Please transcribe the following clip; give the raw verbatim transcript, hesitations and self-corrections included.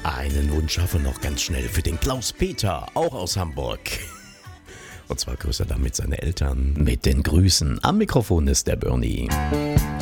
Einen Wunsch schaffen noch ganz schnell für den Klaus-Peter, auch aus Hamburg. Und zwar grüßt er damit seine Eltern. Mit den Grüßen. Am Mikrofon ist der Bernie.